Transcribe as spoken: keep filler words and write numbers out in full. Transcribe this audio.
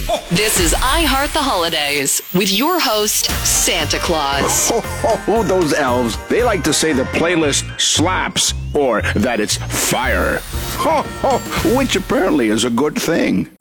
This is I Heart the Holidays with your host, Santa Claus. Oh, those elves. They like to say the playlist slaps or that it's fire. Which apparently is a good thing.